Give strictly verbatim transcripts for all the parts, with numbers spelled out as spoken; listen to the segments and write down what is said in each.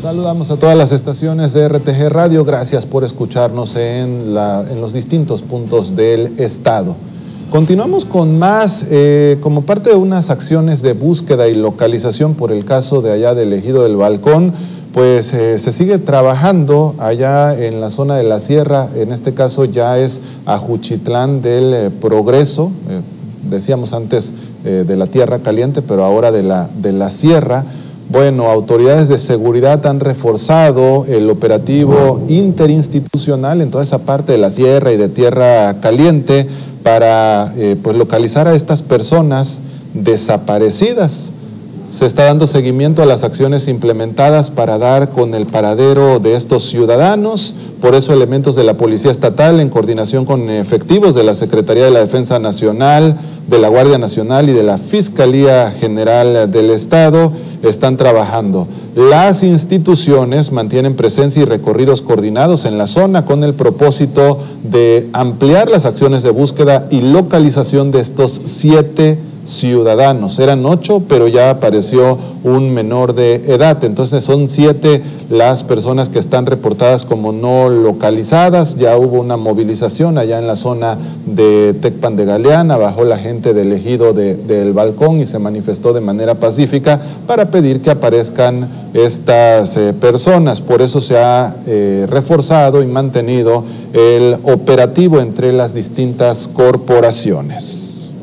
Saludamos a todas las estaciones de R T G Radio, gracias por escucharnos en, la, en los distintos puntos del estado. Continuamos con más, eh, como parte de unas acciones de búsqueda y localización por el caso de allá del Ejido del Balcón, pues eh, se sigue trabajando allá en la zona de la sierra, en este caso ya es Ajuchitlán del eh, Progreso, eh, decíamos antes eh, de la Tierra Caliente, pero ahora de la, de la sierra. Bueno, autoridades de seguridad han reforzado el operativo interinstitucional en toda esa parte de la sierra y de Tierra Caliente para eh, pues localizar a estas personas desaparecidas. Se está dando seguimiento a las acciones implementadas para dar con el paradero de estos ciudadanos. Por eso elementos de la Policía Estatal, en coordinación con efectivos de la Secretaría de la Defensa Nacional, de la Guardia Nacional y de la Fiscalía General del Estado, están trabajando. Las instituciones mantienen presencia y recorridos coordinados en la zona con el propósito de ampliar las acciones de búsqueda y localización de estos siete ciudadanos. Eran ocho, pero ya apareció un menor de edad, entonces son siete las personas que están reportadas como no localizadas. Ya hubo una movilización allá en la zona de Tecpan de Galeana, bajó la gente del Ejido de, del Balcón y se manifestó de manera pacífica para pedir que aparezcan estas eh, personas. Por eso se ha eh, reforzado y mantenido el operativo entre las distintas corporaciones.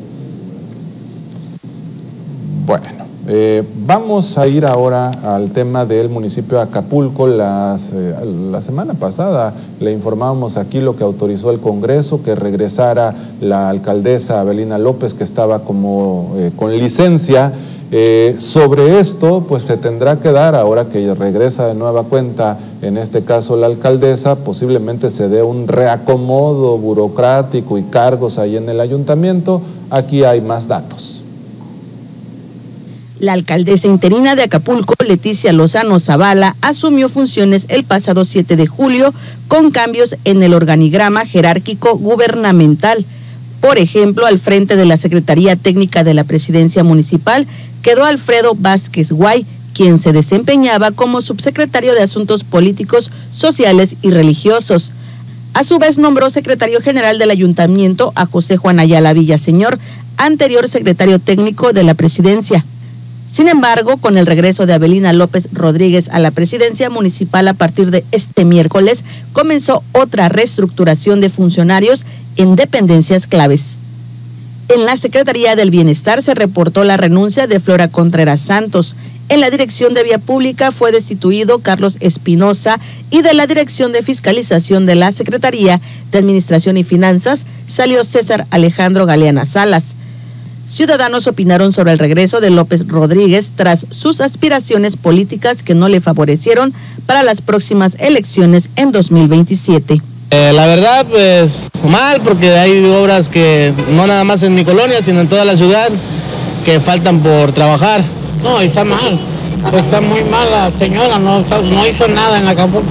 Bueno, eh, vamos a ir ahora al tema del municipio de Acapulco. Las, eh, la semana pasada le informábamos aquí lo que autorizó el Congreso, que regresara la alcaldesa Abelina López, que estaba como eh, con licencia. Eh, sobre esto, pues se tendrá que dar, ahora que regresa de nueva cuenta, en este caso la alcaldesa, posiblemente se dé un reacomodo burocrático y cargos ahí en el ayuntamiento. Aquí hay más datos. La alcaldesa interina de Acapulco, Leticia Lozano Zavala, asumió funciones el pasado siete de julio con cambios en el organigrama jerárquico gubernamental. Por ejemplo, al frente de la Secretaría Técnica de la Presidencia Municipal quedó Alfredo Vázquez Guay, quien se desempeñaba como subsecretario de Asuntos Políticos, Sociales y Religiosos. A su vez nombró secretario general del Ayuntamiento a José Juan Ayala Villaseñor, anterior secretario técnico de la Presidencia. Sin embargo, con el regreso de Abelina López Rodríguez a la presidencia municipal a partir de este miércoles, comenzó otra reestructuración de funcionarios en dependencias claves. En la Secretaría del Bienestar se reportó la renuncia de Flora Contreras Santos. En la Dirección de Vía Pública fue destituido Carlos Espinosa y de la Dirección de Fiscalización de la Secretaría de Administración y Finanzas salió César Alejandro Galeana Salas. Ciudadanos opinaron sobre el regreso de López Rodríguez tras sus aspiraciones políticas que no le favorecieron para las próximas elecciones en dos mil veintisiete. Eh, la verdad, pues mal, porque hay obras que no nada más en mi colonia, sino en toda la ciudad, que faltan por trabajar. No, está mal, está muy mal la señora, no, no hizo nada en Acapulco.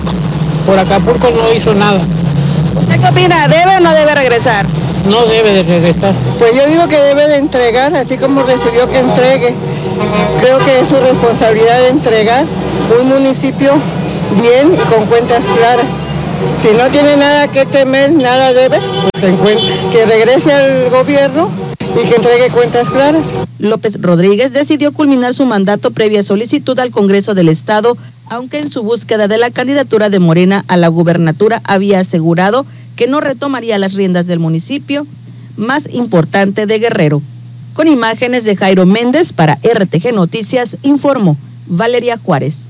Por Acapulco no hizo nada. ¿Usted qué opina? ¿Debe o no debe regresar? No debe de regresar. Pues yo digo que debe de entregar, así como recibió que entregue. Creo que es su responsabilidad de entregar un municipio bien y con cuentas claras. Si no tiene nada que temer, nada debe, pues que regrese al gobierno y que entregue cuentas claras. López Rodríguez decidió culminar su mandato previa solicitud al Congreso del Estado, aunque en su búsqueda de la candidatura de Morena a la gubernatura había asegurado que no retomaría las riendas del municipio más importante de Guerrero. Con imágenes de Jairo Méndez para R T G Noticias, informó Valeria Juárez.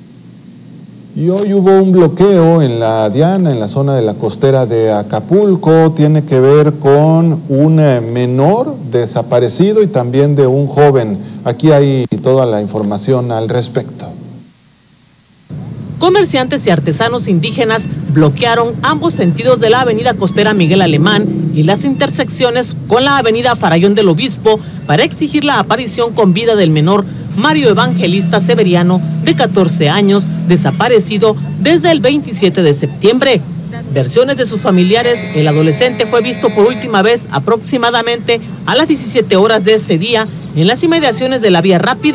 Y hoy hubo un bloqueo en la Diana, en la zona de la costera de Acapulco. Tiene que ver con un menor desaparecido y también de un joven. Aquí hay toda la información al respecto. Comerciantes y artesanos indígenas bloquearon ambos sentidos de la avenida costera Miguel Alemán y las intersecciones con la avenida Farallón del Obispo para exigir la aparición con vida del menor Mario Evangelista Severiano, de catorce años, desaparecido desde el veintisiete de septiembre. Versiones de sus familiares, el adolescente fue visto por última vez aproximadamente a las diecisiete horas de ese día en las inmediaciones de la vía rápida.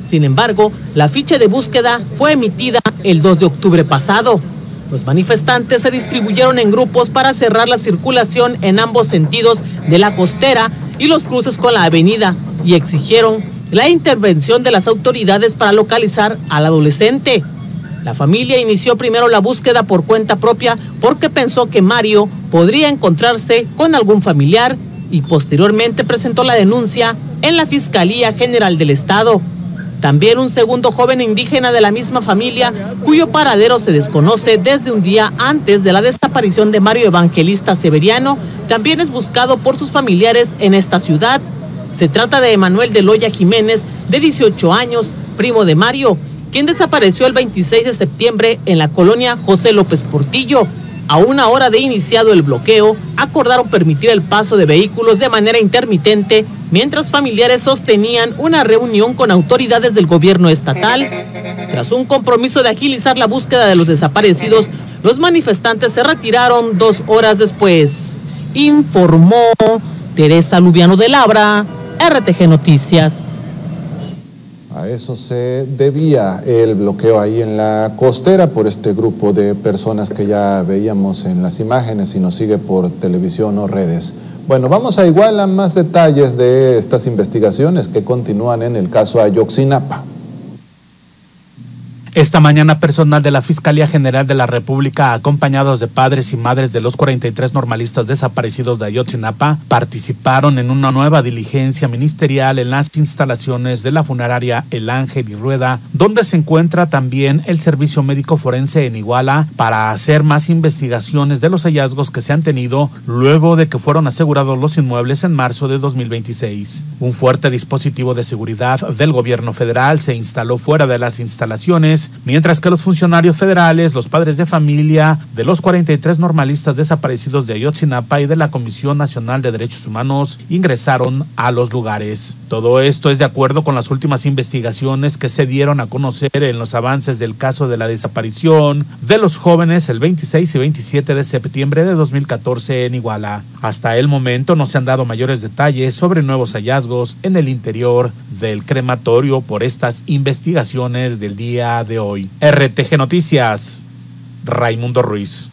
Sin embargo, la ficha de búsqueda fue emitida el dos de octubre pasado. Los manifestantes se distribuyeron en grupos para cerrar la circulación en ambos sentidos de la costera y los cruces con la avenida y exigieron la intervención de las autoridades para localizar al adolescente. La familia inició primero la búsqueda por cuenta propia porque pensó que Mario podría encontrarse con algún familiar y posteriormente presentó la denuncia en la Fiscalía General del Estado. También un segundo joven indígena de la misma familia, cuyo paradero se desconoce desde un día antes de la desaparición de Mario Evangelista Severiano, también es buscado por sus familiares en esta ciudad. Se trata de Emanuel de Loya Jiménez, de dieciocho años, primo de Mario, quien desapareció el veintiséis de septiembre en la colonia José López Portillo. A una hora de iniciado el bloqueo, acordaron permitir el paso de vehículos de manera intermitente, mientras familiares sostenían una reunión con autoridades del gobierno estatal. Tras un compromiso de agilizar la búsqueda de los desaparecidos, los manifestantes se retiraron dos horas después. Informó Teresa Lubiano de Labra, R T G Noticias. A eso se debía el bloqueo ahí en la costera por este grupo de personas que ya veíamos en las imágenes y nos sigue por televisión o redes. Bueno, vamos a igual a más detalles de estas investigaciones que continúan en el caso Ayotzinapa. Esta mañana, personal de la Fiscalía General de la República, acompañados de padres y madres de los cuarenta y tres normalistas desaparecidos de Ayotzinapa, participaron en una nueva diligencia ministerial en las instalaciones de la funeraria El Ángel y Rueda, donde se encuentra también el Servicio Médico Forense en Iguala, para hacer más investigaciones de los hallazgos que se han tenido luego de que fueron asegurados los inmuebles en marzo de dos mil veintiséis. Un fuerte dispositivo de seguridad del gobierno federal se instaló fuera de las instalaciones, mientras que los funcionarios federales, los padres de familia de los cuarenta y tres normalistas desaparecidos de Ayotzinapa y de la Comisión Nacional de Derechos Humanos ingresaron a los lugares. Todo esto es de acuerdo con las últimas investigaciones que se dieron a conocer en los avances del caso de la desaparición de los jóvenes el veintiséis y veintisiete de septiembre de dos mil catorce en Iguala. Hasta el momento no se han dado mayores detalles sobre nuevos hallazgos en el interior del crematorio por estas investigaciones del día de hoy. R T G Noticias, Raimundo Ruiz.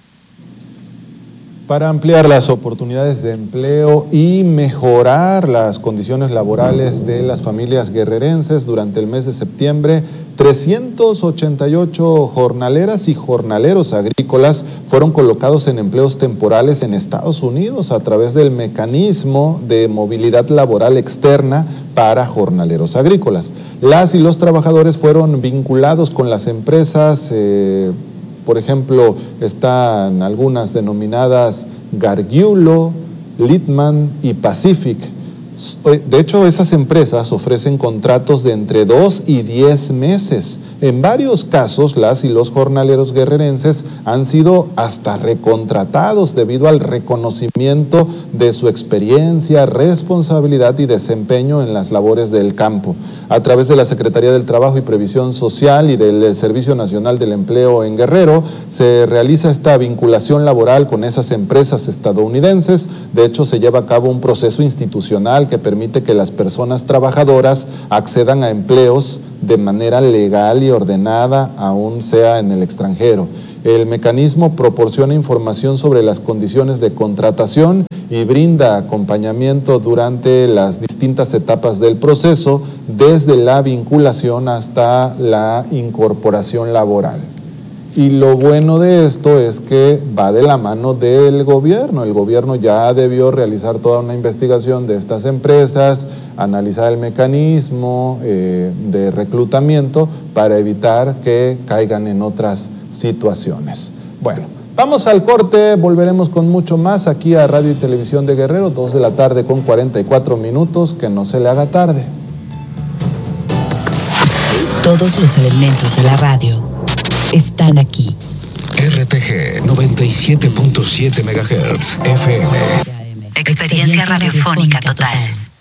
Para ampliar las oportunidades de empleo y mejorar las condiciones laborales de las familias guerrerenses durante el mes de septiembre, trescientos ochenta y ocho jornaleras y jornaleros agrícolas fueron colocados en empleos temporales en Estados Unidos a través del mecanismo de movilidad laboral externa para jornaleros agrícolas. Las y los trabajadores fueron vinculados con las empresas, eh, por ejemplo, están algunas denominadas Gargiulo, Litman y Pacific. De hecho, esas empresas ofrecen contratos de entre dos y diez meses. En varios casos, las y los jornaleros guerrerenses han sido hasta recontratados debido al reconocimiento de su experiencia, responsabilidad y desempeño en las labores del campo. A través de la Secretaría del Trabajo y Previsión Social y del Servicio Nacional del Empleo en Guerrero, se realiza esta vinculación laboral con esas empresas estadounidenses. De hecho, se lleva a cabo un proceso institucional que permite que las personas trabajadoras accedan a empleos de manera legal y ordenada, aún sea en el extranjero. El mecanismo proporciona información sobre las condiciones de contratación y brinda acompañamiento durante las distintas etapas del proceso, desde la vinculación hasta la incorporación laboral. Y lo bueno de esto es que va de la mano del gobierno. El gobierno ya debió realizar toda una investigación de estas empresas, analizar el mecanismo eh, de reclutamiento para evitar que caigan en otras situaciones. Bueno, vamos al corte, volveremos con mucho más aquí a Radio y Televisión de Guerrero, dos de la tarde con cuarenta y cuatro minutos, que no se le haga tarde. Todos los elementos de la radio están aquí. R T G noventa y siete punto siete megahertz F M. Experiencia radiofónica total.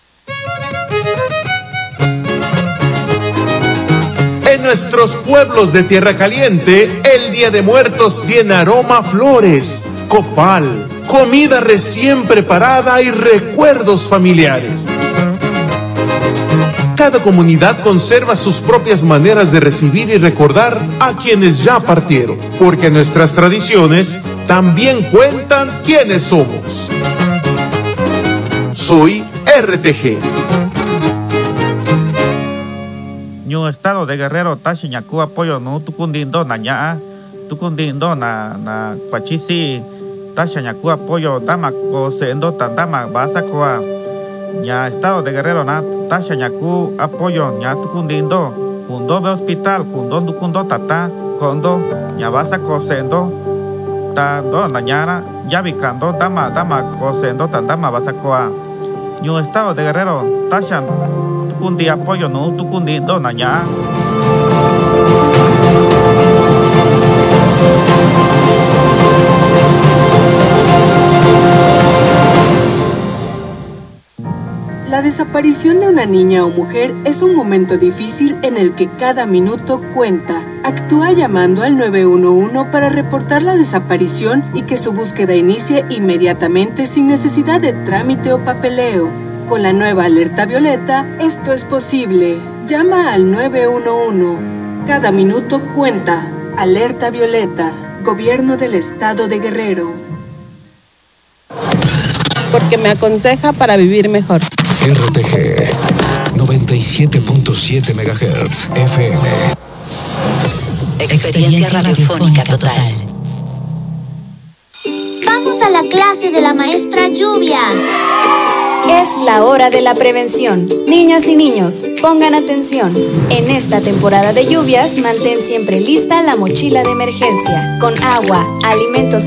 En nuestros pueblos de Tierra Caliente, el Día de Muertos tiene aroma a flores, copal, comida recién preparada y recuerdos familiares. cada comunidad conserva sus propias maneras de recibir y recordar a quienes ya partieron, porque nuestras tradiciones también cuentan quiénes somos. Soy R T G. Ñu estado de Guerrero tashi ñaku apoyo no tukundindo na ñaa tukundindo na na kwachisi tashi ñaku apoyo dama ko sendo tandama basa koa ña estado de Guerrero na tashi ñaku apoyo ña tukundindo kundo be hospital kundo tukundo tata kondo ña basa ko sendo ta do na ñara ya bicando dama dama ko sendo tandama basa koa Ñu estado de Guerrero tashi tukundi apoyo no tukundindo na ña. La desaparición de una niña o mujer es un momento difícil en el que cada minuto cuenta. Actúa llamando al nueve uno uno para reportar la desaparición y que su búsqueda inicie inmediatamente sin necesidad de trámite o papeleo. Con la nueva alerta violeta, esto es posible. Llama al nueve uno uno. Cada minuto cuenta. Alerta violeta. Gobierno del Estado de Guerrero. Porque me aconseja para vivir mejor. R T G noventa y siete punto siete megahertz F M. Experiencia radiofónica total. Vamos a la clase de la maestra Lluvia. Es la hora de la prevención. Niñas y niños, pongan atención. En esta temporada de lluvias, mantén siempre lista la mochila de emergencia, con agua, alimentos